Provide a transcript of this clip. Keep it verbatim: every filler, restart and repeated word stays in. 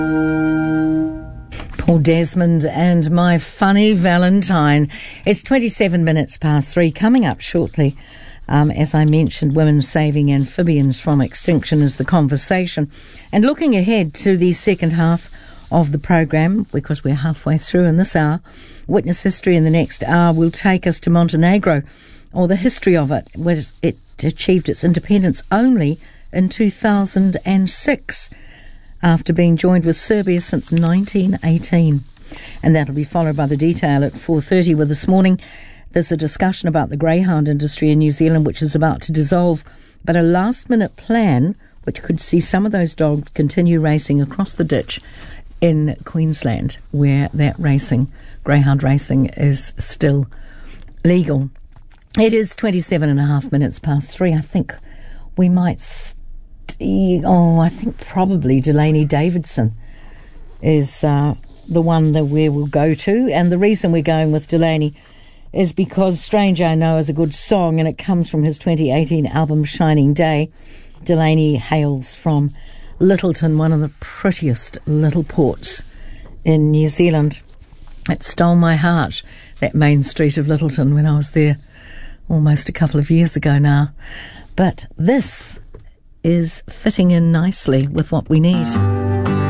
Paul Desmond and My Funny Valentine. It's twenty-seven minutes past three. Coming up shortly, um, as I mentioned, women saving amphibians from extinction is the conversation. And looking ahead to the second half of the program, because we're halfway through in this hour, Witness History in the next hour will take us to Montenegro, or the history of it, where it achieved its independence only in two thousand six. After being joined with Serbia since nineteen eighteen. And that'll be followed by the detail at four thirty, where this morning there's a discussion about the greyhound industry in New Zealand, which is about to dissolve, but a last-minute plan which could see some of those dogs continue racing across the ditch in Queensland, where that racing, greyhound racing, is still legal. It is twenty-seven and a half minutes past three. I think we might... St- Oh, I think probably Delaney Davidson is uh, the one that we will go to. And the reason we're going with Delaney is because Strange I Know is a good song, and it comes from his twenty eighteen album Shining Day. Delaney hails from Lyttelton, one of the prettiest little ports in New Zealand. It stole my heart, that main street of Lyttelton, when I was there almost a couple of years ago now. But this is fitting in nicely with what we need.